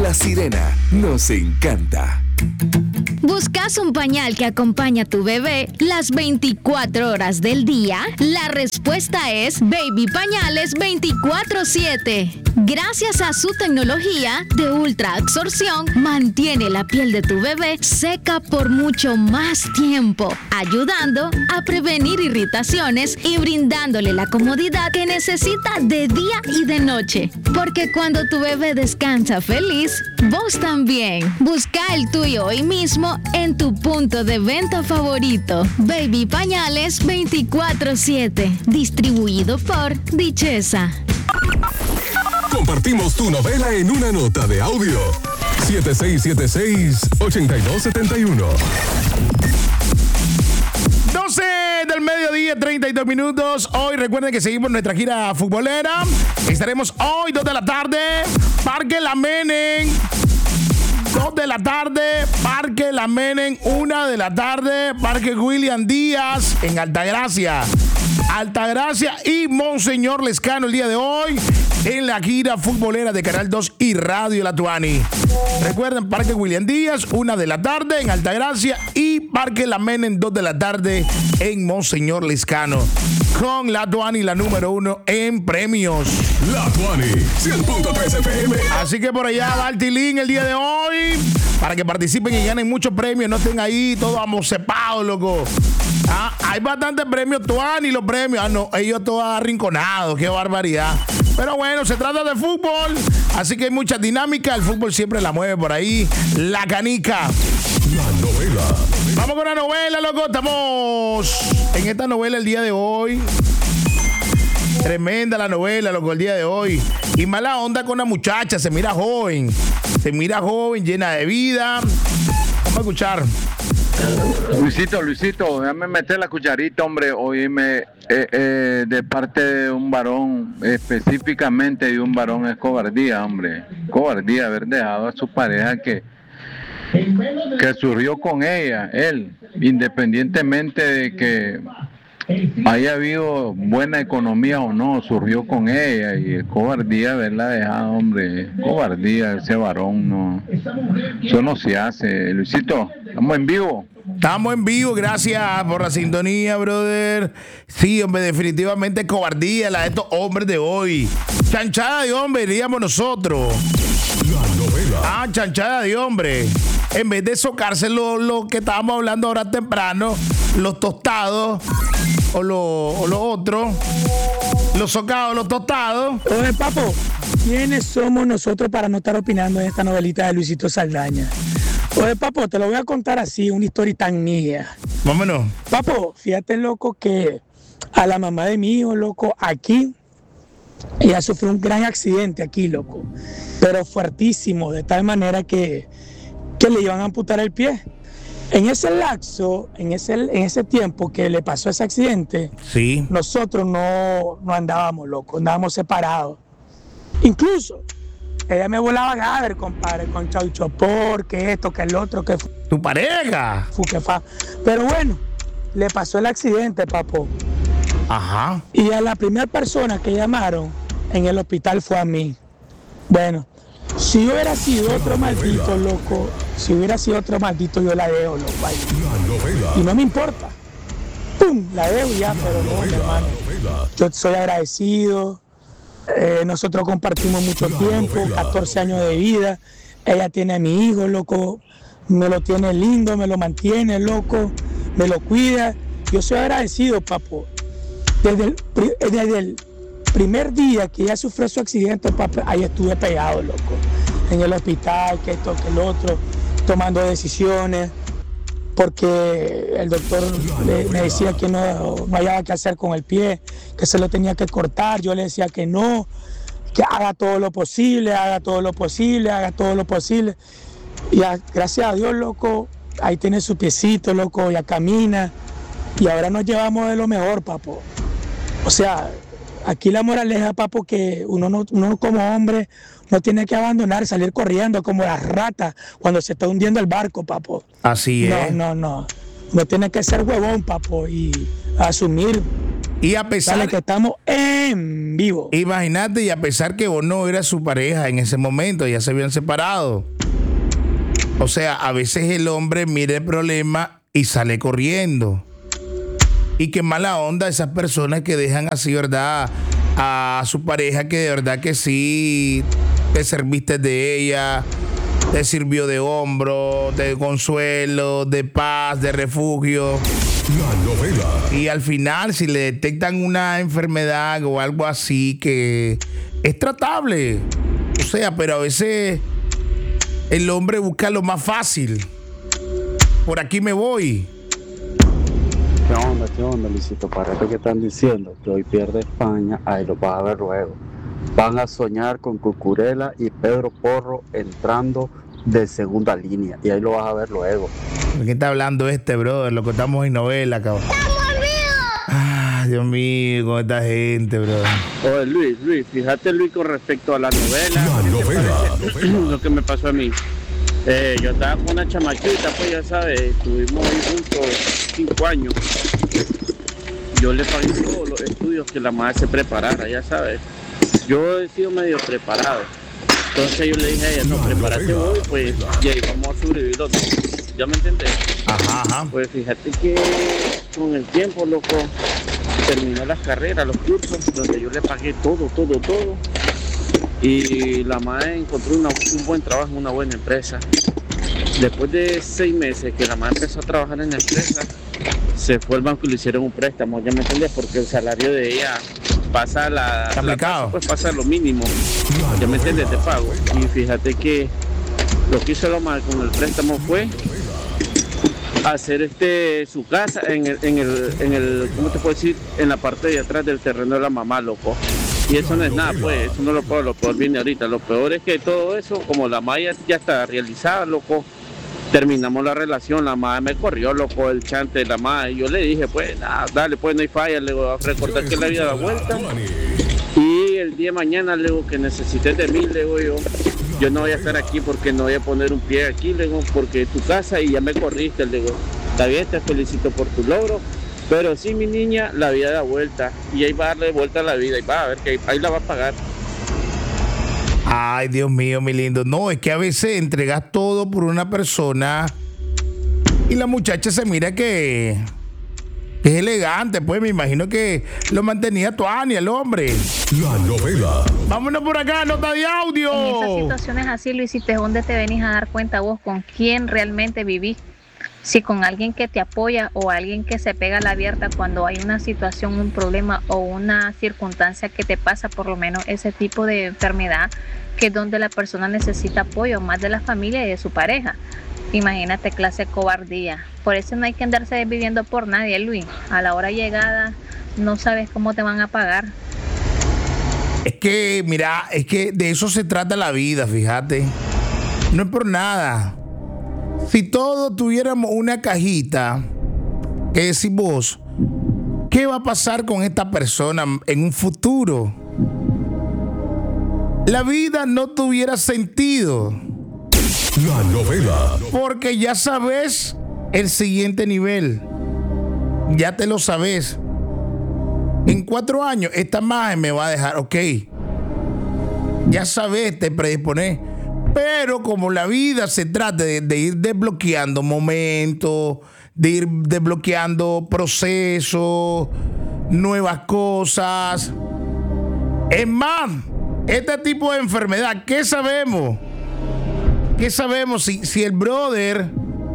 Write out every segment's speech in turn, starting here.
La Sirena, nos encanta. ¿Buscas un pañal que acompañe a tu bebé las 24 horas del día? La respuesta es Baby Pañales 24/7. Gracias a su tecnología de ultra absorción, mantiene la piel de tu bebé seca por mucho más tiempo, ayudando a prevenir irritaciones y brindándole la comodidad que necesita de día y de noche. Porque cuando tu bebé descansa feliz, vos también. Busca el tuyo hoy mismo en tu punto de venta favorito. Baby Pañales 24/7. Distribuido por Dichesa. Compartimos tu novela en una nota de audio. 7676-8271. 12 del mediodía, 32 minutos. Hoy recuerden que seguimos nuestra gira futbolera. Estaremos hoy 2 de la tarde, Parque La Menem. 2 de la tarde, Parque La Menem. 1 de la tarde, Parque William Díaz en Altagracia. Altagracia y Monseñor Lescano el día de hoy en la gira futbolera de Canal 2 y Radio La Tuani. Recuerden, Parque William Díaz, 1 de la tarde en Altagracia y Parque La Menem, 2 de la tarde en Monseñor Lescano. Con La Tuani, la número 1 en premios. La Tuani, 100.3 FM. Así que por allá va el tilín el día de hoy para que participen y ganen muchos premios. No estén ahí todos amocepados, loco. Hay bastantes premios, Tuani, los premios. No, ellos todos arrinconados, qué barbaridad. Pero bueno, se trata de fútbol, así que hay mucha dinámica. El fútbol siempre la mueve por ahí. La canica. La novela. Vamos con la novela, loco. Estamos en esta novela el día de hoy. Tremenda la novela, loco, el día de hoy. Y mala onda con la muchacha. Se mira joven, llena de vida. Vamos a escuchar. Luisito, déjame meter la cucharita, hombre. Oíme, de parte de un varón, específicamente de un varón, es cobardía, hombre. Cobardía haber dejado a su pareja que surgió con ella, él, independientemente de que haya habido buena economía o no, surgió con ella, y es cobardía haberla dejado, hombre. Cobardía ese varón, no. Eso no se hace. Luisito, estamos en vivo. Estamos en vivo, gracias por la sintonía, brother. Sí, hombre, definitivamente cobardía la de estos hombres de hoy. Chanchada de hombre, diríamos nosotros. La novela. Chanchada de hombre. En vez de socarse lo que estábamos hablando ahora temprano, los tostados o lo otro, los socados, los tostados. Oye, papo, ¿quiénes somos nosotros para no estar opinando en esta novelita de Luisito Saldaña? Oye, papo, te lo voy a contar así, una historia tan mía. Vámonos. Papo, fíjate, loco, que a la mamá de mi hijo, loco, aquí, ella sufrió un gran accidente aquí, loco, pero fuertísimo, de tal manera que le iban a amputar el pie. En ese lapso, en ese tiempo que le pasó ese accidente, sí, nosotros no andábamos, loco, andábamos separados. Incluso ella me volaba Gaber, compadre, con Chau Chopor, que esto, que el otro, que tu pareja. Pero bueno, le pasó el accidente, papo. Ajá. Y a la primera persona que llamaron en el hospital fue a mí. Bueno, si hubiera sido otro maldito, loco, yo la dejo, loco, ahí. La novela. Y no me importa. ¡Pum! La dejo ya, pero no, mi hermano. Yo soy agradecido. Nosotros compartimos mucho tiempo, 14 años de vida. Ella tiene a mi hijo, loco. Me lo tiene lindo, me lo mantiene, loco. Me lo cuida. Yo soy agradecido, papo. Desde el primer día que ella sufrió su accidente, papo, ahí estuve pegado, loco. En el hospital, que esto, que el otro, tomando decisiones. Porque el doctor me decía que no hallaba qué hacer con el pie, que se lo tenía que cortar. Yo le decía que no, que haga todo lo posible. Y gracias a Dios, loco, ahí tiene su piecito, loco, ya camina. Y ahora nos llevamos de lo mejor, papo. O sea, aquí la moraleja, papo, que uno como hombre no tiene que abandonar, salir corriendo como las ratas cuando se está hundiendo el barco, papo. Así es. No tiene que ser huevón, papo, y asumir Y a pesar Dale que estamos en vivo. Imagínate, y a pesar que vos no eras su pareja en ese momento, ya se habían separado. O sea, a veces el hombre mira el problema y sale corriendo. Y qué mala onda esas personas que dejan así, ¿verdad?, a su pareja, que de verdad que sí te serviste de ella, te sirvió de hombro, de consuelo, de paz, de refugio. La novela. Y al final, si le detectan una enfermedad o algo así que es tratable, o sea, pero a veces el hombre busca lo más fácil. Por aquí me voy. ¿Qué onda, Luisito? Para esto que están diciendo, que hoy pierde España, ahí lo vas a ver luego. Van a soñar con Cucurella y Pedro Porro entrando de segunda línea, y ahí lo vas a ver luego. ¿De qué está hablando este, brother? Lo que estamos en novela, cabrón. ¡Estamos vivos! Ah, Dios mío, con esta gente, brother. Oye, Luis, fíjate, Luis, con respecto a la novela. La novela. Lo que me pasó a mí. Yo estaba con una chamaquita, pues ya sabes, estuvimos ahí juntos 5 años. Yo le pagué todos los estudios que la madre se preparara, ya sabes. Yo he sido medio preparado. Entonces yo le dije a ella, no, prepárate hoy, pues, y ahí vamos a sobrevivir los dos. ¿Ya me entendés? Ajá. Pues fíjate que con el tiempo, loco, terminó las carreras, los cursos, donde yo le pagué todo. Y la madre encontró un buen trabajo en una buena empresa. Después de 6 meses que la madre empezó a trabajar en la empresa, se fue al banco y le hicieron un préstamo, ¿ya me entiendes? Porque el salario de ella pasa pues pasa lo mínimo, ¿ya me entiendes? De pago. Y fíjate que lo que hizo la madre con el préstamo fue hacer su casa en el ¿cómo te puedo decir? En la parte de atrás del terreno de la mamá, loco. Y eso no es nada, pues, eso no lo peor viene ahorita. Lo peor es que todo eso, como la madre ya está realizada, loco, terminamos la relación, la madre me corrió, loco, el chante de la madre. Yo le dije, pues, nada, dale, pues, no hay falla, le voy a recordar que la vida da vuelta. Y el día de mañana, le digo, que necesites de mí, le digo yo no voy a estar aquí porque no voy a poner un pie aquí, le digo, porque es tu casa y ya me corriste, le digo, está bien, te felicito por tu logro. Pero sí, mi niña, la vida da vuelta y ahí va a darle vuelta a la vida y va a ver que ahí la va a pagar. Ay, Dios mío, mi lindo. No, es que a veces entregas todo por una persona y la muchacha se mira que es elegante, pues me imagino que lo mantenía Tuani, el hombre. La novela. Vámonos por acá, nota de audio. En esas situaciones así, Luisito, ¿es donde te venís a dar cuenta vos con quién realmente vivís? Si con alguien que te apoya o alguien que se pega a la abierta cuando hay una situación, un problema o una circunstancia que te pasa, por lo menos ese tipo de enfermedad, que es donde la persona necesita apoyo más de la familia y de su pareja. Imagínate, clase de cobardía. Por eso no hay que andarse viviendo por nadie, Luis. A la hora llegada no sabes cómo te van a pagar. Es que, mira, es que de eso se trata la vida, fíjate. No es por nada. Si todos tuviéramos una cajita, ¿qué decís vos? ¿Qué va a pasar con esta persona en un futuro? La vida no tuviera sentido. La novela. Porque ya sabes el siguiente nivel. Ya te lo sabes. En 4 años, esta madre me va a dejar, ok. Ya sabes, te predispones. Pero como la vida se trata de ir desbloqueando momentos, de ir desbloqueando procesos, nuevas cosas. Es más, este tipo de enfermedad, ¿qué sabemos? ¿Qué sabemos si el brother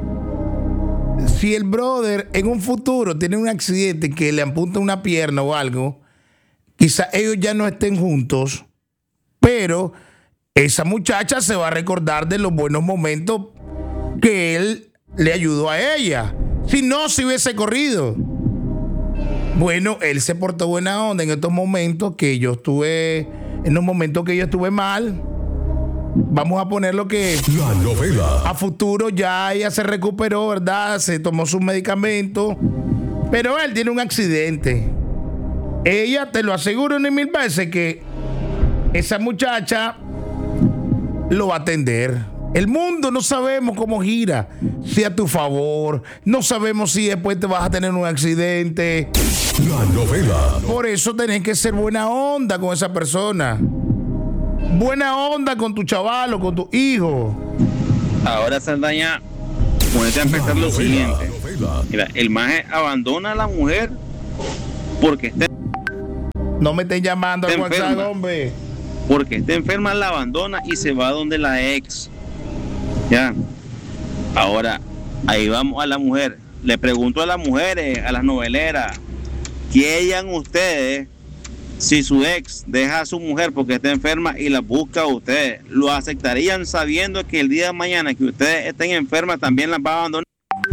en un futuro tiene un accidente que le amputa una pierna o algo? Quizá ellos ya no estén juntos, pero esa muchacha se va a recordar de los buenos momentos que él le ayudó a ella. Si no, se hubiese corrido. Bueno, él se portó buena onda en estos momentos que yo estuve, mal. Vamos a poner lo que La novela. a futuro ya ella se recuperó, ¿verdad? Se tomó sus medicamentos. Pero él tiene un accidente. Ella, te lo aseguro 1000 veces que esa muchacha lo va a atender. El mundo no sabemos cómo gira, si a tu favor, no sabemos si después te vas a tener un accidente. La novela. Por eso tenés que ser buena onda con esa persona. Buena onda con tu chaval o con tu hijo. Ahora, Saldaña, ponete a pensar lo siguiente. Mira, el maje abandona a la mujer porque está... No me estén llamando al WhatsApp, enferma. hombre. Porque está enferma, la abandona y se va donde la ex. Ya. Ahora, ahí vamos a la mujer. Le pregunto a las mujeres, a las noveleras, ¿qué harían ustedes si su ex deja a su mujer porque está enferma y la busca a ustedes? ¿Lo aceptarían sabiendo que el día de mañana que ustedes estén enfermas también las va a abandonar?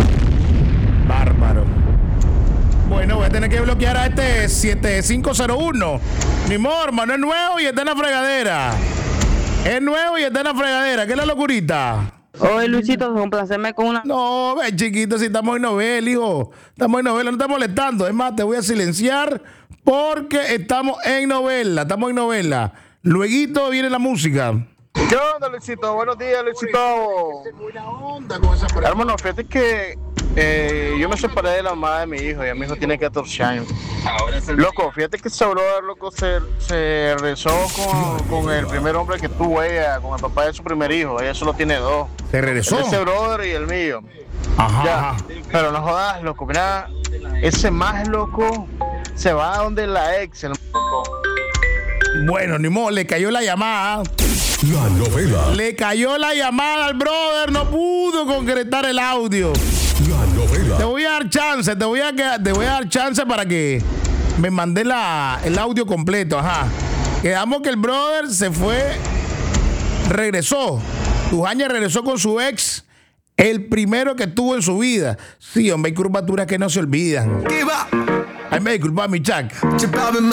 Bárbaro. Bueno, voy a tener que bloquear a este 7501. Ni modo, hermano, es nuevo y está en la fregadera. Es nuevo y está en la fregadera. ¿Qué es la locurita? Oye, Luisito, complacerme con una... No, ve, chiquito, si estamos en novela, hijo. Estamos en novela, no te molestando. Es más, te voy a silenciar porque estamos en novela. Estamos en novela. Lueguito viene la música. ¿Qué onda, Luisito? Buenos días, Luisito. Hermano, fíjate que yo me separé de la mamá de mi hijo. Ya mi hijo tiene 14 años. Loco, fíjate que ese brother, loco, se rezó con el primer hombre que tuvo ella, con el papá de su primer hijo. Ella solo tiene 2. ¿Se regresó? Ese brother y el mío. Ajá, Ya. ajá. Pero no jodas, loco. Mira, ese más loco se va a donde la ex. Bueno, ni modo, le cayó la llamada. La novela. Le cayó la llamada al brother, no pudo concretar el audio. La novela. Te voy a dar chance, te voy a dar chance para que me mande el audio completo, ajá. Quedamos que el brother se fue, regresó. Tujaña regresó con su ex, el primero que tuvo en su vida. Sí, hombre, hay curvaturas que no se olvidan. Ay, me disculpa, mi chac.